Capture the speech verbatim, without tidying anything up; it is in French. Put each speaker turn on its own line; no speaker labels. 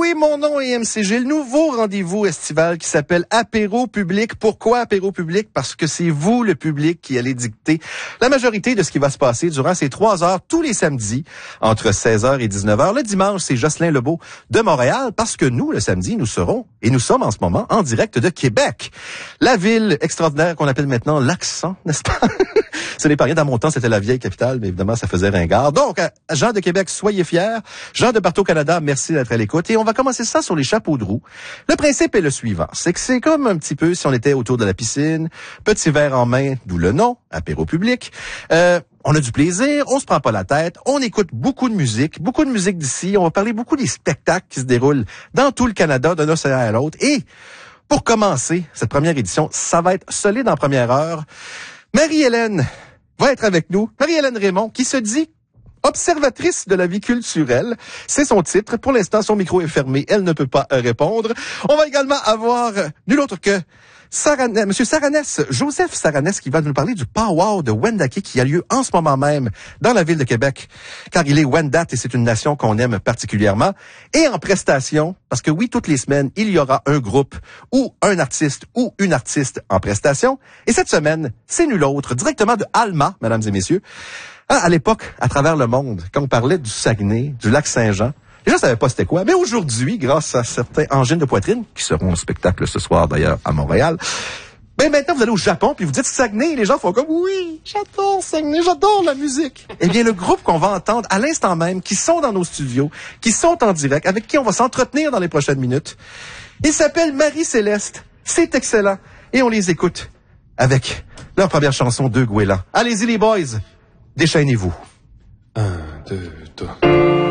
Oui, mon nom est M C G, le nouveau rendez-vous estival qui s'appelle Apéro Public. Pourquoi Apéro Public? Parce que c'est vous, le public, qui allez dicter la majorité de ce qui va se passer durant ces trois heures tous les samedis, entre seize heures et dix-neuf heures. Le dimanche, c'est Jocelyn Lebeau de Montréal, parce que nous, le samedi, nous serons, et nous sommes en ce moment, en direct de Québec. La ville extraordinaire qu'on appelle maintenant l'Accent, n'est-ce pas? Ce n'est pas rien. Dans mon temps, c'était la vieille capitale, mais évidemment, ça faisait ringard. Donc, Jean de Québec, soyez fiers. Jean de partout au Canada, merci d'être à l'écoute. Et on va commencer ça sur les chapeaux de roue. Le principe est le suivant. C'est que c'est comme un petit peu si on était autour de la piscine, petit verre en main, d'où le nom, apéro public. Euh, on a du plaisir, on se prend pas la tête, on écoute beaucoup de musique, beaucoup de musique d'ici. On va parler beaucoup des spectacles qui se déroulent dans tout le Canada, d'un océan à l'autre. Et pour commencer cette première édition, ça va être solide en première heure. Marie-Hélène va être avec nous. Marie-Hélène Raymond, qui se dit observatrice de la vie culturelle. C'est son titre. Pour l'instant, son micro est fermé. Elle ne peut pas répondre. On va également avoir nul autre que Saranès, Monsieur Saranès, Joseph Saranès, qui va nous parler du powwow de Wendake qui a lieu en ce moment même dans la ville de Québec, car il est Wendat et c'est une nation qu'on aime particulièrement. Et en prestation, parce que oui, toutes les semaines, il y aura un groupe ou un artiste ou une artiste en prestation. Et cette semaine, c'est nul autre, directement de Alma, mesdames et messieurs. Ah, à l'époque, à travers le monde, quand on parlait du Saguenay, du lac Saint-Jean, les gens ne savaient pas c'était quoi. Mais aujourd'hui, grâce à certains engins de poitrine, qui seront au spectacle ce soir d'ailleurs à Montréal, ben maintenant vous allez au Japon puis vous dites Saguenay, les gens font comme oui, j'adore Saguenay, j'adore la musique. Eh bien, le groupe qu'on va entendre à l'instant même, qui sont dans nos studios, qui sont en direct, avec qui on va s'entretenir dans les prochaines minutes, il s'appelle Marie-Céleste. C'est excellent. Et on les écoute avec leur première chanson, Deux Goélands. Allez-y les boys, déchaînez-vous.
Un, deux, trois.